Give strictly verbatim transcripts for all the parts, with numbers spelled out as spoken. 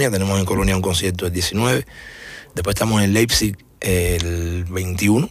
Tenemos en Colonia un concierto el diecinueve. Después estamos en Leipzig el veintiuno.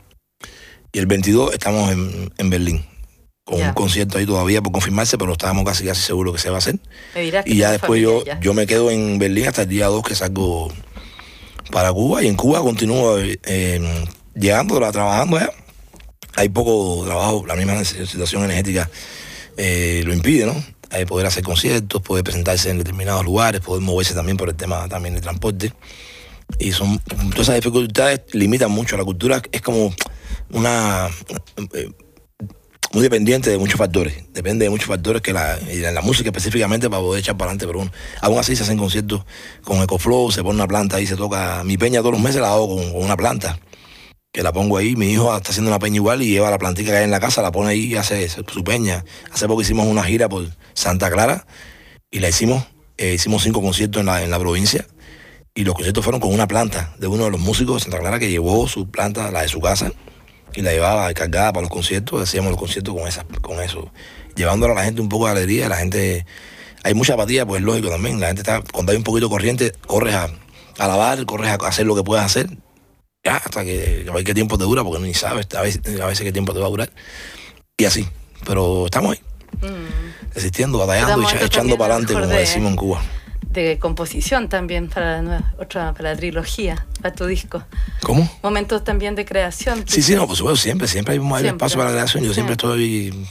Y el veintidós estamos en, en Berlín. Con ya. un concierto ahí todavía por confirmarse, pero estábamos casi casi seguros que se va a hacer. Y ya después yo, ya. yo me quedo en Berlín hasta el día dos que salgo para Cuba. Y en Cuba continúo eh, llegando, trabajando allá. Hay poco trabajo, la misma situación energética eh, lo impide, ¿no? Hay poder hacer conciertos, poder presentarse en determinados lugares, poder moverse también por el tema también del transporte. Y son todas esas dificultades limitan mucho a la cultura. Es como una eh, muy dependiente de muchos factores. Depende de muchos factores que la, y la, la música específicamente para poder echar para adelante. Pero uno, aún así se hacen conciertos con EcoFlow, se pone una planta ahí, se toca. Mi peña todos los meses la hago con, con una planta. Que la pongo ahí, mi hijo está haciendo una peña igual y lleva la plantita que hay en la casa, la pone ahí y hace su peña. Hace poco hicimos una gira por Santa Clara y la hicimos, eh, hicimos cinco conciertos en la, en la provincia y los conciertos fueron con una planta de uno de los músicos de Santa Clara que llevó su planta, la de su casa, y la llevaba cargada para los conciertos. Hacíamos los conciertos con, esa, con eso, llevándole a la gente un poco de alegría. La gente, hay mucha apatía, pues es lógico también. La gente está, cuando hay un poquito de corriente, corres a, a lavar, corres a hacer lo que puedas hacer. Ya, hasta que a ver qué tiempo te dura, porque ni sabes a veces, a veces qué tiempo te va a durar. Y así. Pero estamos ahí, mm. resistiendo, batallando y echando para adelante, como de, decimos en Cuba. De composición también para la, nueva, otra, para la trilogía, para tu disco. ¿Cómo? Momentos también de creación. Sí, sí, no, por supuesto, siempre, siempre hay, hay espacio para la creación. Yo siempre sí. estoy,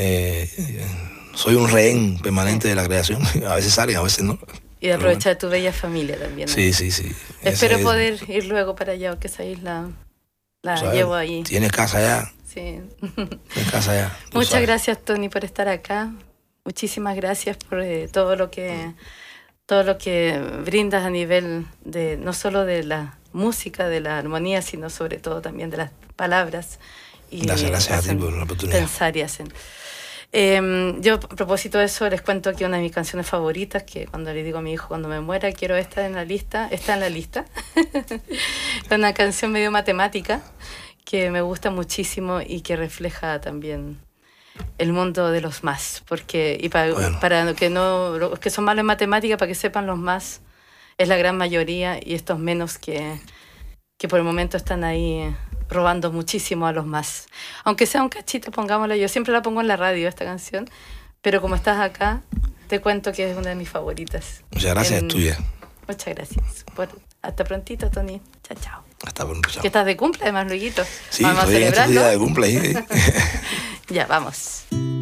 eh, soy un rehén permanente sí. de la creación. A veces sale, a veces no. Y de aprovechar tu bella familia también, ¿no? Sí, sí, sí. Espero Ese poder es... ir luego para allá, que esa isla la ¿sabes? Llevo ahí. Tienes casa allá. Sí. Tienes casa allá. Muchas sabes. gracias, Tony, por estar acá. Muchísimas gracias por eh, todo lo que todo lo que brindas a nivel de no solo de la música, de la armonía, sino sobre todo también de las palabras. Y gracias, gracias a ti por la oportunidad. Pensar y hacer. Eh, yo, a propósito de eso, les cuento aquí una de mis canciones favoritas, que cuando le digo a mi hijo cuando me muera, quiero esta en la lista, está en la lista. Es una canción medio matemática, que me gusta muchísimo y que refleja también el mundo de los más. Porque, y para, bueno. para que no, los que son malos en matemática, para que sepan, los más es la gran mayoría, y estos menos que, que por el momento están ahí robando muchísimo a los más. Aunque sea un cachito, pongámoslo. Yo siempre la pongo en la radio, esta canción, pero como estás acá, te cuento que es una de mis favoritas. Muchas gracias, en... es tuya. Muchas gracias. Bueno, hasta prontito, Tony. Chao, chao. Hasta pronto, chao. Que estás de cumple, además, luego. Sí, vamos a estoy en estos días de cumple. ¿eh? Ya, vamos.